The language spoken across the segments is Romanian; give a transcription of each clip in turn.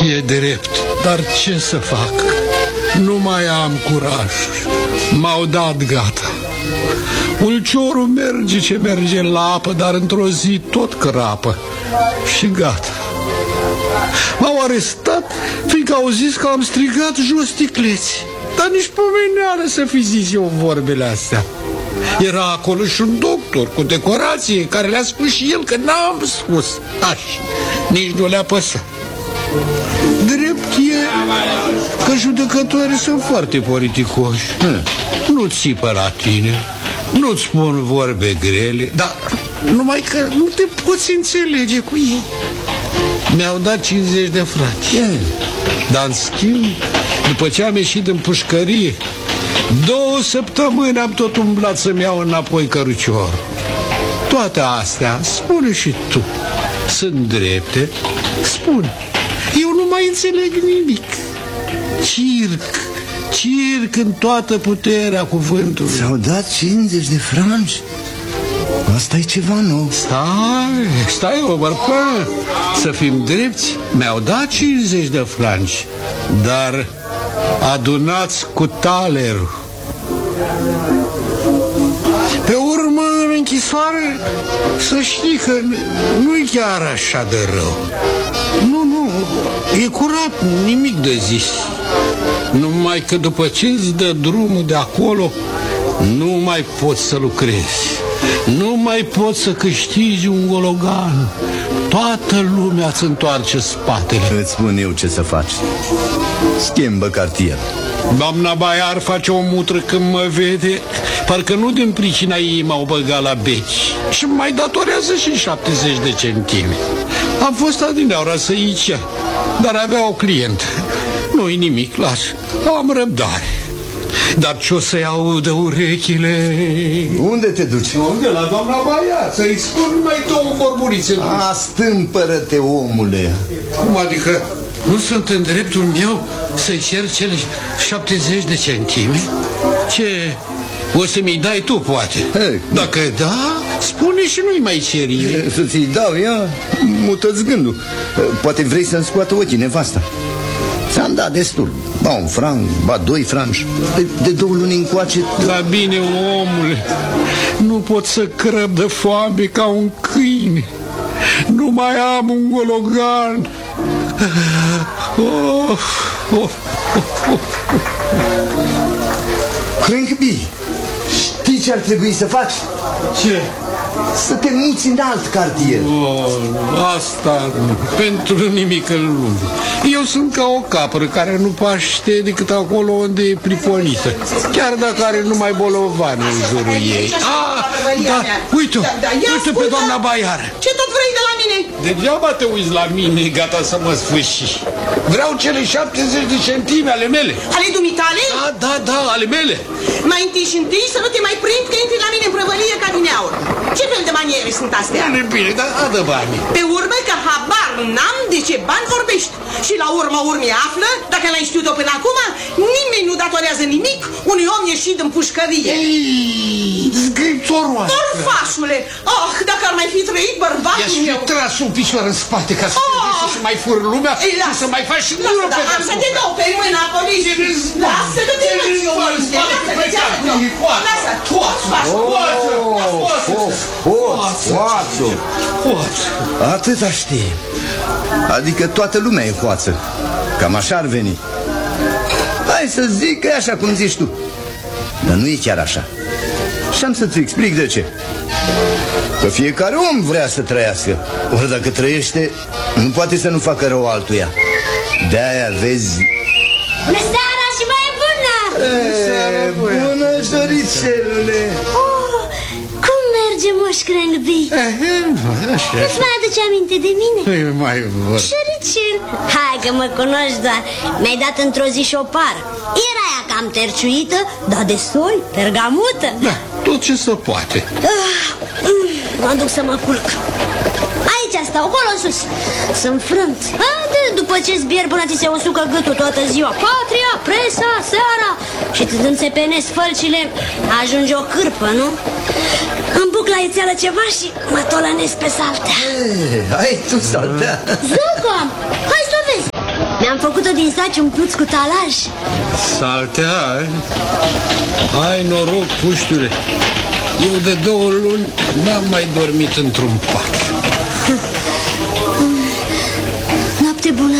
E drept, dar ce să fac? Nu mai am curaj. M-au dat gata. Ulciorul merge ce merge la apă, dar într-o zi tot crapă. Și gata. M-au arestat, fiindcă au zis că am strigat jos sticleți. Dar nici pomeneală să fi zis eu vorbele astea. Era acolo și un doctor cu decorație care le-a spus și el că n-am spus. Așa, nici nu le-a păsat. Drept e că judecătorii sunt foarte politicoși. Nu țipă la tine, nu-ți spun vorbe grele, dar numai că nu te poți înțelege cu ei. Mi-au dat 50 de franci. Dar în schimb, după ce am ieșit din pușcărie, 2 săptămâni am tot umblat să-mi iau înapoi căruciorul. Toate astea, spune și tu, sunt drepte? Spune. Eu nu mai înțeleg nimic. Circ în toată puterea cuvântului. Ți-au dat 50 de franci? Asta e ceva nou. Stai, Oberpă. Să fim drepți, mi-au dat 50 de franci, dar adunați cu talerul. Pe urmă, în închisoare, să știi că nu-i chiar așa de rău. Nu, e curat, nimic de zis. Numai că după ce îți dă drumul de acolo, nu mai poți să lucrezi. Nu mai poți să câștigi un gologan. Toată lumea îți întoarce spatele. Îți spun eu ce să faci. Schimbă cartier. Doamna Baiar face o mutră când mă vede. Parcă nu din pricina ei m-au băgat la beci. Și mai datorează și 70 de centime. Am fost adineaura să iei cea, dar avea o clientă. Nu-i nimic, las, am răbdare. Dar ce o să-i audă urechile? Unde te duci? Unde? La doamna Baia. Să-i spun mai 2 vorburițe. Stâmpără-te, omule. Cum adică? Nu sunt în dreptul meu să-i cer cele 70 de centime? Ce? O să mi-i dai tu, poate? Dacă da, spune și nu-i mai ceri. Să ți-i dau, ia, mută-ți gândul. Poate vrei să-mi scoată ochii nevasta. Ți-am dat destul. Ba 1 franc, ba 2 franci. De 2 luni încoace. Dar bine, omule, nu pot să crăb de foame ca un câine. Nu mai am un gologan. Crankby, știi ce ar trebui să faci? Ce? Să te muți în alt cartier. Asta pentru nimic în lume. Eu sunt ca o capră care nu paște decât acolo unde e pripolită, chiar dacă are numai bolovani în jurul ei. Da, uite pe doamna Baiară. Ce tot vrei de la mine? Degeaba te uiți la mine, gata să mă sfârși. Vreau cele 70 de centime ale mele. Ale dumitale? Da, ale mele. Mai întâi și întâi să nu te mai prind că intri la mine în prăvălie ca din aur. Ce fel de maniere sunt astea? Bine, dar adă banii. Pe urmă că habar n-am de ce bani vorbești. Și la urma urmei află, dacă n-ai știut-o până acum, nimeni nu datorează nimic unui om ieșit din pușcărie. Zgâițoroasă. Orfașule! Dacă ar mai fi trăit bărbatul meu. I-aș fi tras un picioar în spate ca să te să mai furi lumea și să mai faci și nu pe am să te dau pe mâna poliției. Lasă-te de Atâta știi. Adică toată lumea e hoață. Cam așa ar veni. Hai să zic că e așa cum zici tu. Dar nu e chiar așa. Și am să-ți explic de ce. Că fiecare om vrea să trăiască. Ori dacă trăiește, nu poate să nu facă rău altuia. De-aia vezi. Bună seara și mai bună! Bună, Joricelule! Cum merge, Moș Crankby? Nu-ți mai aduce aminte de mine? Șoricel, hai că mă cunoști doar. Mi-ai dat într-o zi șopar. Era aia cam terciuită, dar de soi, pergamută. Da, tot ce se poate. Mă duc să mă culc. Aici stau, acolo în sus. Sunt frânt. După ce zbier până ți se usucă gâtul toată ziua. Patria, presa, seara. Și când se penesc fălcile, ajunge o cârpă, nu? Îmi buc la ițeală ceva și mă tolănesc pe saltea. Hai tu saltea. Zucam, hai să o vezi. Mi-am făcut-o din saci umpluți cu talaj. Saltea, ai noroc, puștule. Eu de 2 luni n-am mai dormit într-un pat. Noapte bună.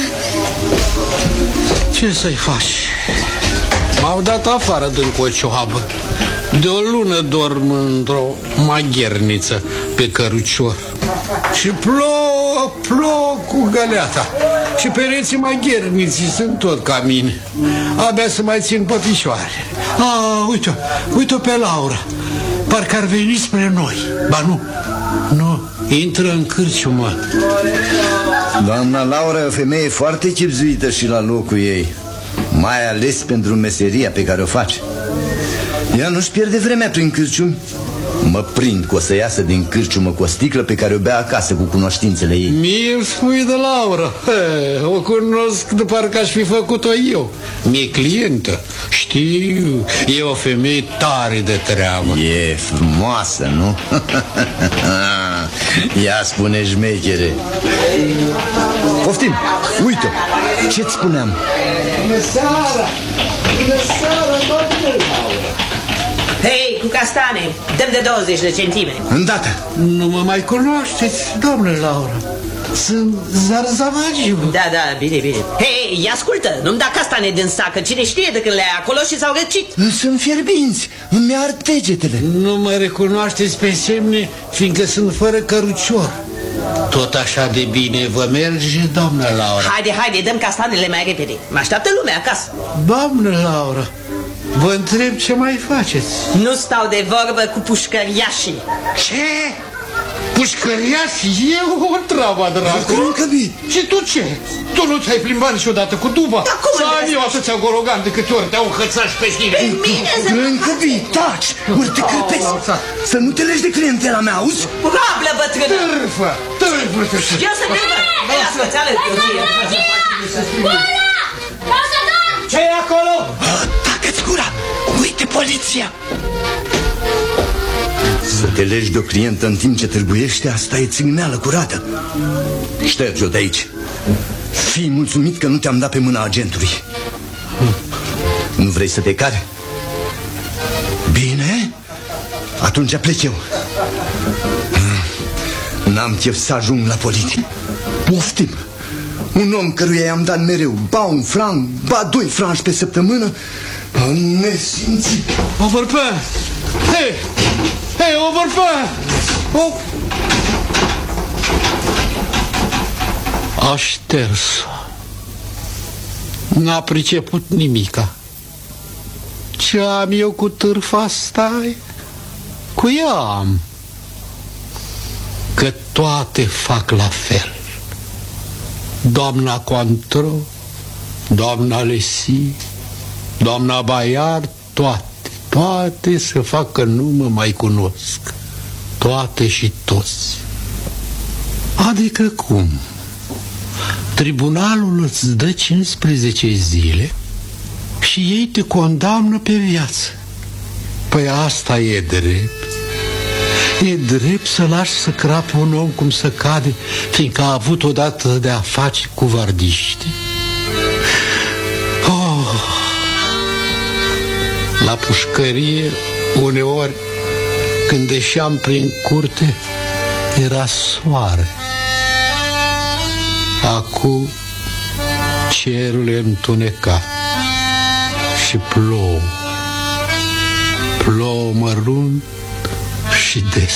Ce să-i faci? M-au dat afară din Cocioabă. De 1 lună dorm într-o magherniță pe cărucior. Și plouă cu găleata. Și pereții magherniții sunt tot ca mine. Abia să mai țin pe picioare. Uite-o pe Laura. Parcă ar veni spre noi. Ba nu, intră în cârciumă. Doamna Laura e o femeie foarte chibzuită și la locul ei, mai ales pentru meseria pe care o face. Ea nu-și pierde vremea prin cârciumi. Mă prind că o să iasă din cârciumă cu o sticlă pe care o bea acasă cu cunoștințele ei. Mie îmi spui de Laura. O cunosc de parcă aș fi făcut-o eu. Mi-e clientă. Știu, e o femeie tare de treabă. E frumoasă, nu? Ea spune șmechere. Poftim, uite, ce-ți spuneam? Bună seara! Bună seara, doamne Laura! Hei, cu castane, dăm de 20 de centime. Îndată. Nu mă mai cunoașteți, doamne Laura. Sunt Zarzavagiu. Da, bine. Hei, ascultă, nu-mi da castane din sacă. Cine știe de când le-ai acolo și s-au răcit. Sunt fierbinți, îmi ard degetele. Nu mă recunoașteți pe semne, fiindcă sunt fără cărucior. Tot așa de bine vă merge, doamna Laura? Haide, dăm castanele mai repede. Mă așteaptă lumea acasă. Doamnă Laura, vă întreb ce mai faceți. Nu stau de vorbă cu pușcăriașii. Ce? Pușcăriași? Eu o treaba, dracu. Și tu ce? Tu nu ți-ai plimbat niciodată cu tuba? Să am eu atâția gologani de câte ori te-au înhățați pe tine. Grâncăbii, taci, ori te cârpeți. Să nu te legi de clientela mea, auzi? Rablă, bătrână! Târfă! Eu să te văd! Lasă-ți alăt! Ce-i acolo? Tacă-ți gura! Uite poliția! Să te legi de o clientă în timp ce târguiește, asta e țigneală curată. Șterge-o de aici. Fii mulțumit că nu te-am dat pe mâna agentului. Nu vrei să te cari? Bine, atunci plec eu. N-am chef să ajung la poliție. Poftim. Un om căruia i-am dat mereu ba 1 franc, ba 2 franci pe săptămână, nesimțit. O vârpă! Hei, o vârpă! A șters-o. N-a priceput nimica. Ce am eu cu târfa asta? Cu ea am. Că toate fac la fel. Doamna Cointreau, doamna Lesi, doamna Baiard, toate se fac că nu mă mai cunosc. Toate și toți. Adică cum? Tribunalul îți dă 15 zile și ei te condamnă pe viață. Păi asta e drept. E drept să lași să crape un om cum să cade, fiindcă a avut odată de a face cu vardiști. La pușcărie, uneori, când ieșeam prin curte, era soare. Acum cerul e întunecat și plouă. Plouă mărunt și des.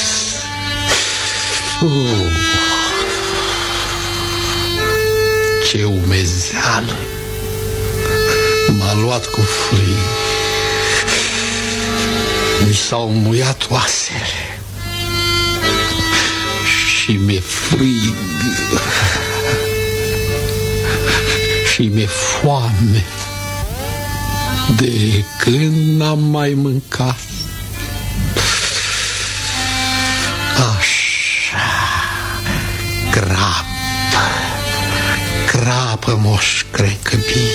Ce umezeală! M-a luat cu frig. Mi s-au muiat oasele și mi-e frig și mi-e foame de când n-am mai mâncat. Așa, crapă, Moș Crecăbii.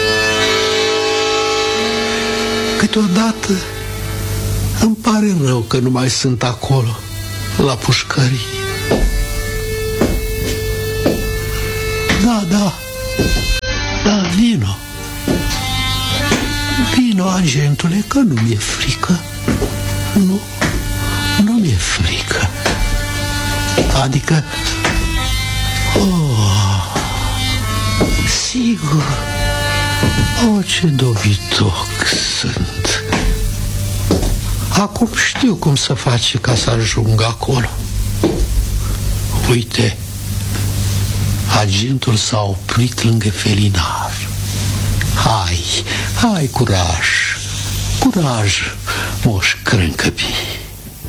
Câteodată îmi pare rău că nu mai sunt acolo, la pușcării. Da, agentule, că nu mi-e frică. Nu mi-e frică. Adică, sigur, ce dobitoc sunt. Acum știu cum să face ca să ajung acolo. Uite, agentul s-a oprit lângă felinar. Hai, curaj, Moș Crâncăbii.